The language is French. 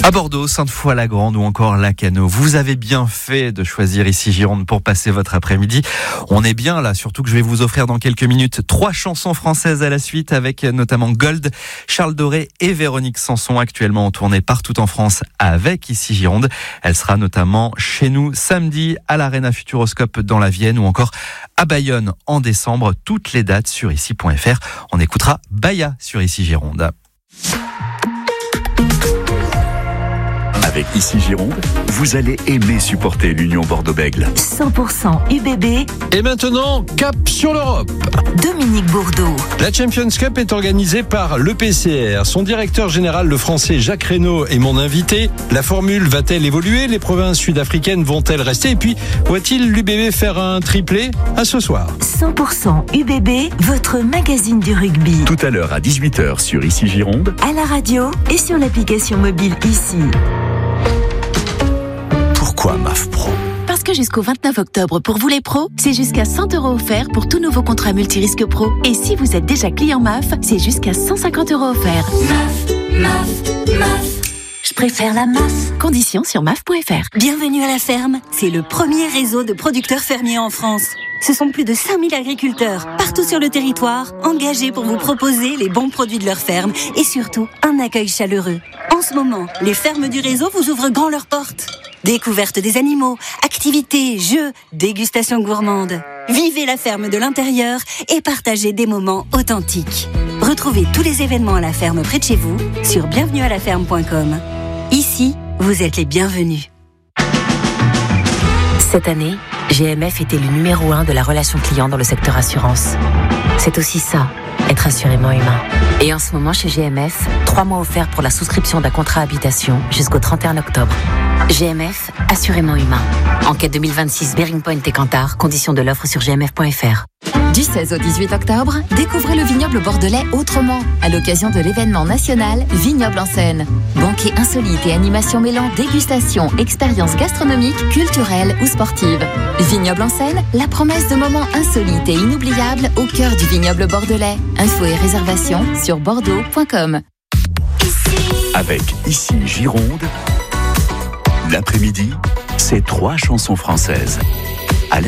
À Bordeaux, Sainte-Foy-la-Grande ou encore Lacanau. Vous avez bien fait de choisir ici Gironde pour passer votre après-midi. On est bien là, surtout que je vais vous offrir dans quelques minutes 3 chansons françaises à la suite avec notamment Gold, Charles Doré et Véronique Sanson, actuellement en tournée partout en France avec ici Gironde. Elle sera notamment chez nous samedi à l'Arena Futuroscope dans la Vienne ou encore à Bayonne en décembre. Toutes les dates sur ici.fr. On écoutera Baya sur ici Gironde. Avec Ici Gironde, vous allez aimer supporter l'Union Bordeaux-Bègles. 100% UBB. Et maintenant, cap sur l'Europe. Dominique Bourdeau. La Champions Cup est organisée par l'EPCR. Son directeur général, le français Jacques Reynaud, est mon invité. La formule va-t-elle évoluer? Les provinces sud-africaines vont-elles rester? Et puis, va-t-il l'UBB faire un triplé? À ce soir. 100% UBB, votre magazine du rugby. Tout à l'heure à 18h sur Ici Gironde. À la radio et sur l'application mobile Ici. Pourquoi MAF Pro? Parce que jusqu'au 29 octobre, pour vous les pros, c'est jusqu'à 100 € offerts pour tout nouveau contrat multirisque pro. Et si vous êtes déjà client MAF, c'est jusqu'à 150 € offerts. MAF. Je préfère la MAF. Conditions sur maf.fr. Bienvenue à la ferme. C'est le premier réseau de producteurs fermiers en France. Ce sont plus de 5000 agriculteurs, partout sur le territoire, engagés pour vous proposer les bons produits de leur ferme et surtout un accueil chaleureux. En ce moment, les fermes du réseau vous ouvrent grand leurs portes. Découverte des animaux, activités, jeux, dégustation gourmande. Vivez la ferme de l'intérieur et partagez des moments authentiques. Retrouvez tous les événements à la ferme près de chez vous sur bienvenuealaferme.com. Ici, vous êtes les bienvenus. Cette année, GMF était le numéro 1 de la relation client dans le secteur assurance. C'est aussi ça, être assurément humain. Et en ce moment, chez GMF, 3 mois offerts pour la souscription d'un contrat habitation jusqu'au 31 octobre. GMF, assurément humain. Enquête 2026 Bearing Point et Cantar, conditions de l'offre sur gmf.fr. Du 16 au 18 octobre, découvrez le vignoble bordelais autrement, à l'occasion de l'événement national Vignoble en scène. Banquet insolite et animation mêlant dégustation, expériences gastronomiques, culturelles ou sportives. Vignoble en scène, la promesse de moments insolites et inoubliables au cœur du vignoble bordelais. Infos et réservations sur bordeaux.com. Avec Ici Gironde, l'après-midi, c'est 3 chansons françaises.